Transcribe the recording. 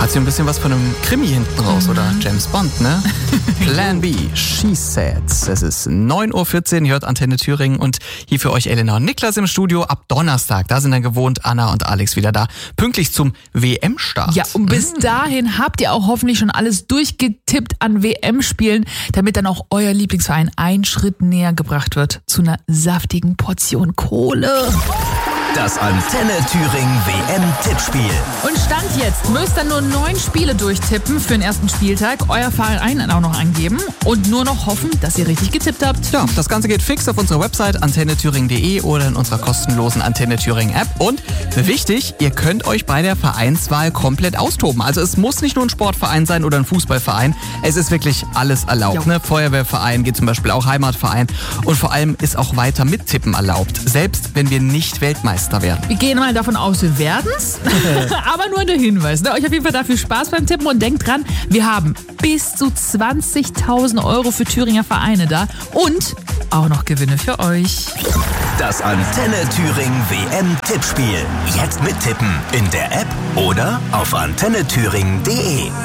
Hat sie ein bisschen was von einem Krimi hinten raus, oder James Bond, ne? Plan B, She Said. Es ist 9.14 Uhr, ihr hört Antenne Thüringen und hier für euch Elena und Niklas im Studio ab Donnerstag. Da sind dann gewohnt Anna und Alex wieder da, pünktlich zum WM-Start. Ja, und bis dahin habt ihr auch hoffentlich schon alles durchgetippt an WM-Spielen, damit dann auch euer Lieblingsverein einen Schritt näher gebracht wird zu einer saftigen Portion Kohle. Das Antenne Thüringen WM-Tippspiel. Und Stand jetzt, müsst ihr nur 9 Spiele durchtippen für den ersten Spieltag, euer Verein auch noch angeben und nur noch hoffen, dass ihr richtig getippt habt. Ja, das Ganze geht fix auf unserer Website antennethüringen.de oder in unserer kostenlosen Antenne Thüringen App. Und wichtig, ihr könnt euch bei der Vereinswahl komplett austoben. Also es muss nicht nur ein Sportverein sein oder ein Fußballverein. Es ist wirklich alles erlaubt. Ne? Feuerwehrverein geht zum Beispiel auch Heimatverein. Und vor allem ist auch weiter Mittippen erlaubt. Selbst wenn wir nicht Weltmeister werden. Wir gehen mal davon aus, wir werden's. Aber nur der Hinweis. Ne? Euch auf jeden Fall dafür Spaß beim Tippen und denkt dran, wir haben bis zu 20.000 Euro für Thüringer Vereine da und auch noch Gewinne für euch. Das Antenne Thüringen WM-Tippspiel. Jetzt mittippen in der App oder auf antennethüringen.de.